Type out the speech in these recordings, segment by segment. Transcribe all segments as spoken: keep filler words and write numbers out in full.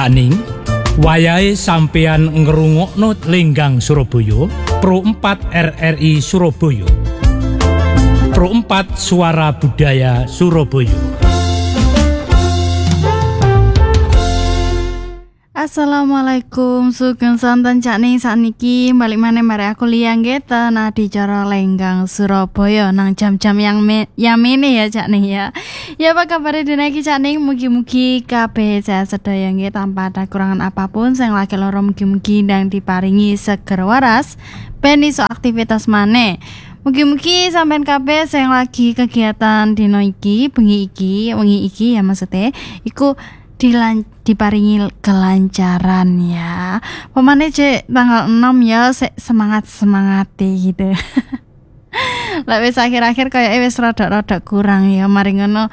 Cakning, wayahe sampeyan ngrungokno Lenggang Surabaya, Pro empat R R I Surabaya. Pro empat Suara Budaya Surabaya. Assalamualaikum, sugeng sonten Cakning sakniki balik maneh mari aku liang kita nah di cara Lenggang Surabaya nang jam-jam yang me, yang ini ya Cakning ya. Ya apa kabar dina iki Cakning, mugi-mugi kabeh sehat sedaya nggih tanpa ada kurangan apapun. Sing lagi loro mugi-mugi ndang diparingi seger waras ben iso aktivitas maneh. Mugi-mugi sampean kabeh sing lagi kegiatan dina iki, bengi iki, wengi iki ya maksudnya iku Dilan, diparingi kelancaran ya. Pemane cek tanggal enam ya semangat-semangati gitu. Lah wis akhir-akhir kayak wis rada-rada kurang ya. Mari ngono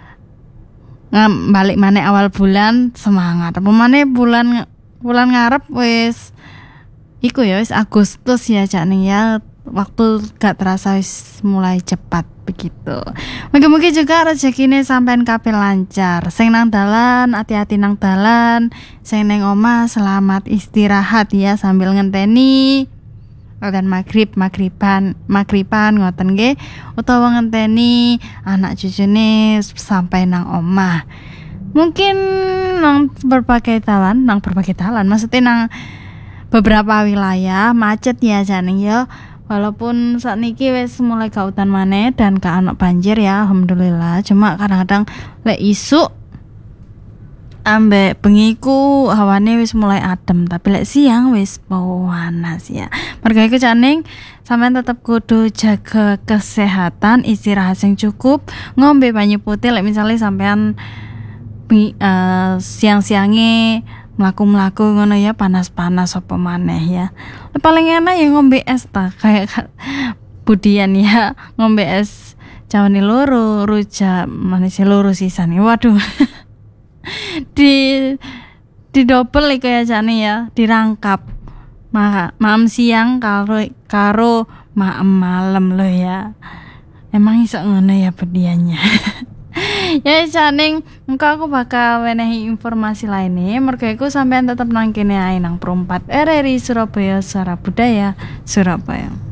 balik maneh awal bulan semangat. Pemane bulan bulan ngarep wis iku ya wis Agustus ya Cakning ya. Waktu gak terasa wis mulai cepat begitu. Mugi-mugi juga rezekine sampean kabeh lancar. Sing nang dalan hati-hati nang dalan, sing nang omah selamat istirahat ya sambil ngenteni adzan maghrib, maghriban, maghriban ngoten nggih, utawa ngenteni anak cucune sampai nang omah. Mungkin nang berbagai dalan, nang berbagai dalan maksudnya nang beberapa wilayah macet ya Cakning ya. Walaupun saat niki wis mulai gak udan maneh dan gak ana banjir ya alhamdulillah. Cuma kadang-kadang lek isuk ambek bengiku hawane wis mulai adem, tapi lek siang wis panas ya. Merga iku Cakning sampean tetep kudu jaga kesehatan, istirahat sing cukup, ngombe banyu putih lek misalnya sampean uh, siang-siange mlaku-mlaku ngono ya panas-panas apa maneh ya. Paling enak ya ngombe es ta kayak Budian ya, ngombe es cawane loro, rujak manis loro sisane. Waduh. di di double iki ya jane ya, dirangkap. Ma maem siang karo karo maem malam lo ya. Emang iso ngono ya Budiannya. Ya Cakning, engko aku bakal wenehi informasi lainnya. Mergo iku sampean tetep nang kene ae nang Pro empat R R I Surabaya, Suara Budaya Surabaya.